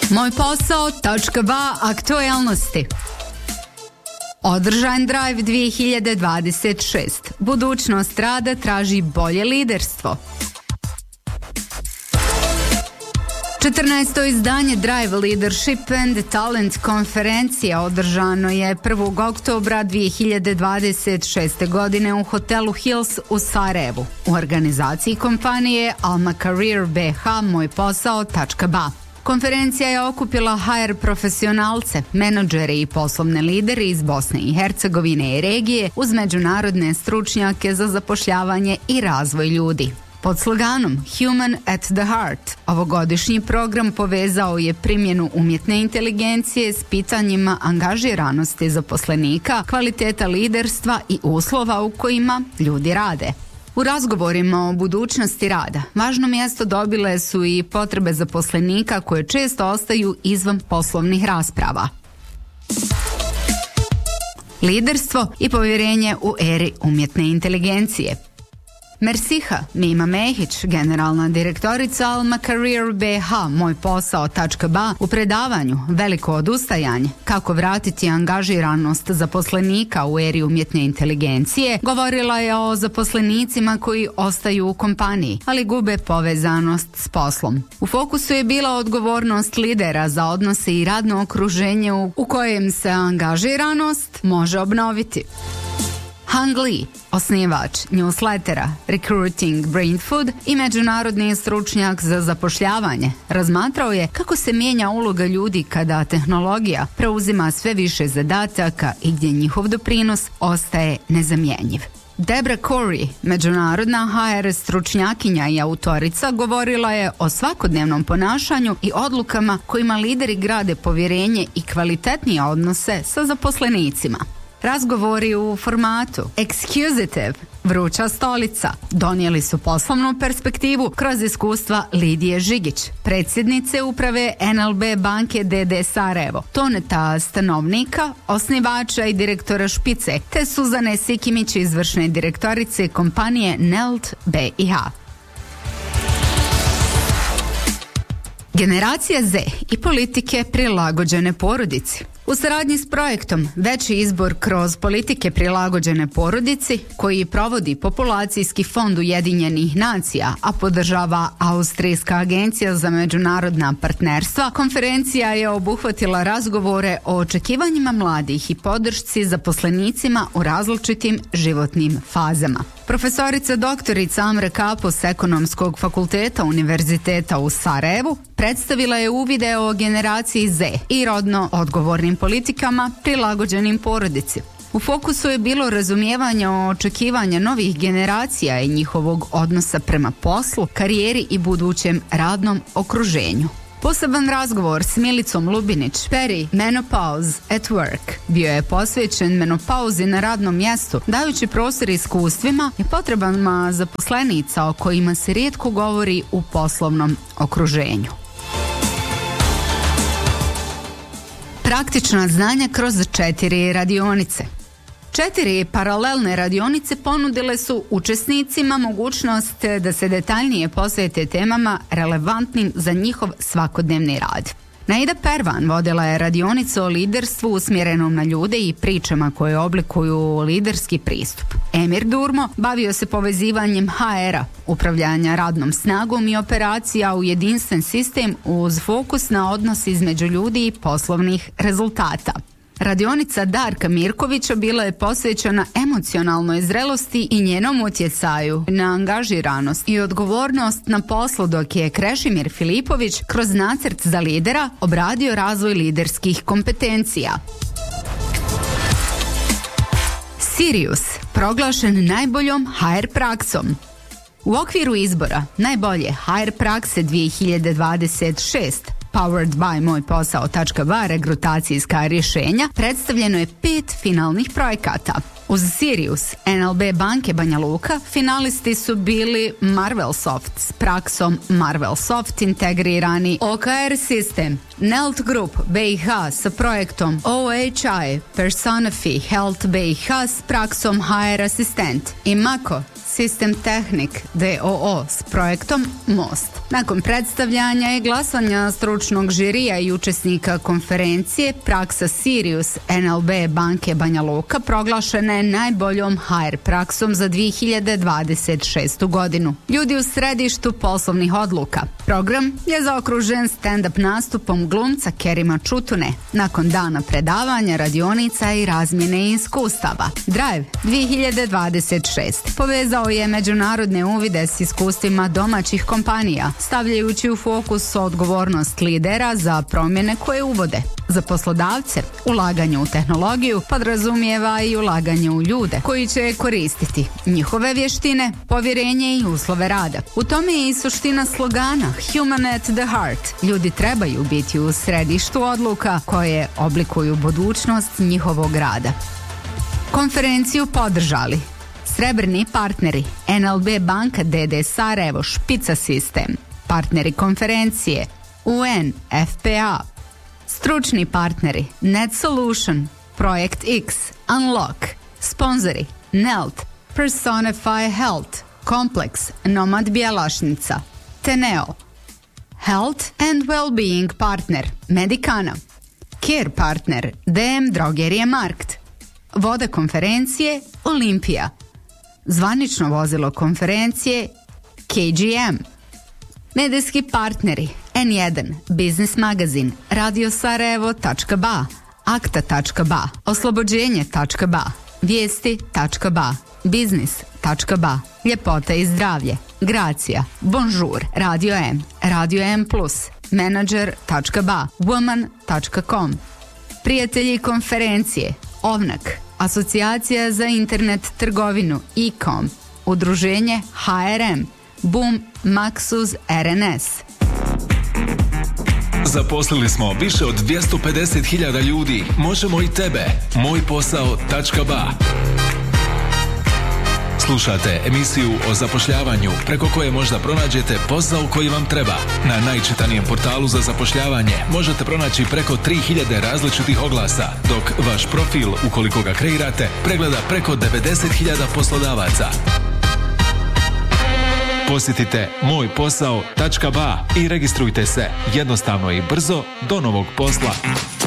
Moj posao.ba aktualnosti. Održan Drive 2026. Budućnost rada traži bolje liderstvo. 14. izdanje Drive Leadership and Talent konferencija održano je 1. oktobra 2026. godine u hotelu Hills u Sarajevu u organizaciji kompanije Alma Career BH Moj posao.ba. Konferencija je okupila HR profesionalce, menadžere i poslovne lidere iz Bosne i Hercegovine i regije uz međunarodne stručnjake za zapošljavanje i razvoj ljudi. Pod sloganom Human at the Heart, ovogodišnji program povezao je primjenu umjetne inteligencije s pitanjima angažiranosti zaposlenika, kvaliteta liderstva i uslova u kojima ljudi rade. U razgovorima o budućnosti rada važno mjesto dobile su i potrebe zaposlenika koje često ostaju izvan poslovnih rasprava. Liderstvo i povjerenje u eri umjetne inteligencije. Mersiha Mima Mehić, generalna direktorica Alma Career BH Moj posao.ba u predavanju Veliko odustajanje, kako vratiti angažiranost zaposlenika u eri umjetne inteligencije, govorila je o zaposlenicima koji ostaju u kompaniji, ali gube povezanost s poslom. U fokusu je bila odgovornost lidera za odnose i radno okruženje u kojem se angažiranost može obnoviti. Hang Lee, osnivač newslettera Recruiting Brain Food i međunarodni stručnjak za zapošljavanje, razmatrao je kako se mijenja uloga ljudi kada tehnologija preuzima sve više zadataka i gdje njihov doprinos ostaje nezamjenjiv. Debra Corey, međunarodna HR stručnjakinja i autorica, govorila je o svakodnevnom ponašanju i odlukama kojima lideri grade povjerenje i kvalitetnije odnose sa zaposlenicima. Razgovori u formatu Exquisitive, vruća stolica, donijeli su poslovnu perspektivu kroz iskustva Lidije Žigić, predsjednice uprave NLB banke DD Sarajevo, Toneta Stanovnika, osnivača i direktora Špice, te Suzane Sikimić, izvršne direktorice kompanije Nelt BiH. Generacija Z i politike prilagođene porodici. U saradnji s projektom Veći izbor kroz politike prilagođene porodici, koji provodi Populacijski fond Ujedinjenih nacija, a podržava Austrijska agencija za međunarodna partnerstva, konferencija je obuhvatila razgovore o očekivanjima mladih i podršci zaposlenicima u različitim životnim fazama. Profesorica doktorica Amre Kapo s Ekonomskog fakulteta Univerziteta u Sarajevu predstavila je uvide o generaciji Z i rodno odgovornim politikama prilagođenim porodici. U fokusu je bilo razumijevanje očekivanja novih generacija i njihovog odnosa prema poslu, karijeri i budućem radnom okruženju. Poseban razgovor s Milicom Lubinić, Peri Menopause at Work, bio je posvećen menopauzi na radnom mjestu, dajući prostor iskustvima i potrebama zaposlenica o kojima se rijetko govori u poslovnom okruženju. Praktična znanja kroz 4 radionice. 4 paralelne radionice ponudile su učesnicima mogućnost da se detaljnije posvete temama relevantnim za njihov svakodnevni rad. Naida Pervan vodila je radionicu o liderstvu usmjerenom na ljude i pričama koje oblikuju liderski pristup. Emir Durmo bavio se povezivanjem HR-a, upravljanja radnom snagom i operacija u jedinstven sistem uz fokus na odnos između ljudi i poslovnih rezultata. Radionica Darka Mirkovića bila je posvećena emocionalnoj zrelosti i njenom utjecaju na angažiranost i odgovornost na poslu, dok je Krešimir Filipović kroz nacrt za lidera obradio razvoj liderskih kompetencija. Sirius, proglašen najboljom HR praksom. U okviru izbora najbolje HR prakse 2026 Powered by Moj posao.ba regrutacijska rješenja, predstavljeno je 5 finalnih projekata. Uz Sirius NLB banke Banja Luka finalisti su bili Marvelsoft s praksom Marvelsoft integrirani OKR sistem, Nelt Group BiH sa projektom OHI Personafi Health BiH s praksom HR asistent i Mako System Technic d.o.o. s projektom Most. Nakon predstavljanja i glasanja stručnog žirija i učesnika konferencije, praksa Sirius NLB banke Banja Luka proglašena je najboljom HR praksom za 2026. godinu. Ljudi u središtu poslovnih odluka. Program je zaokružen stand-up nastupom glumca Kerima Čutune nakon dana predavanja, radionica i razmjene iskustava. Drive 2026 povezao je međunarodne uvide s iskustvima domaćih kompanija, stavljajući u fokus odgovornost lidera za promjene koje uvode. Za poslodavce, ulaganje u tehnologiju podrazumijeva i ulaganje u ljude koji će koristiti njihove vještine, povjerenje i uslove rada. U tome je i suština slogana Human at the Heart. Ljudi trebaju biti u središtu odluka koje oblikuju budućnost njihovog rada. Konferenciju podržali srebrni partneri NLB banka d.d. Sarajevo Špica Sistem, partneri konferencije UN, FPA, stručni partneri Net Solution, Projekt X, Unlock, sponzori NELT, Personify Health, Kompleks, Nomad Bjelašnica, Teneo, Health and Wellbeing partner Medicana, Care partner DM Drogerije Markt, voda konferencije Olimpija, zvanično vozilo konferencije KGM, medijski partneri N1, Biznis magazin, radiosarajevo.ba, akta.ba, oslobođenje.ba, vijesti.ba, biznis.ba, ljepota i zdravlje, Gracija, Bonjour, Radio M, Radio M+, menadžer.ba, woman.com, prijatelji konferencije OVNAK, Asocijacija za internet trgovinu e-com, udruženje HRM, Boom, Maxus, RNS. Zaposlili smo više od 250.000 ljudi. Možemo i tebe. Mojposao.ba. Slušate emisiju o zapošljavanju preko koje možda pronađete posao koji vam treba. Na najčitanijem portalu za zapošljavanje možete pronaći preko 3000 različitih oglasa, dok vaš profil, ukoliko ga kreirate, pregleda preko 90.000 poslodavaca. Posjetite mojposao.ba i registrujte se jednostavno i brzo do novog posla.